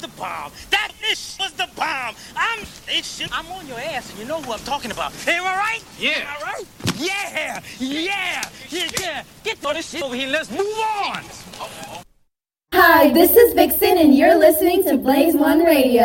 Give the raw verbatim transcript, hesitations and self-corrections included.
the bomb. That this was the bomb. I'm this shit. I'm on your ass, and you know who I'm talking about. Am I right? Yeah. Am I right? Yeah. Yeah. Yeah. Yeah. Get all this shit over here. Let's move on. Hi, this is Vixen, and you're listening to Blaze One Radio.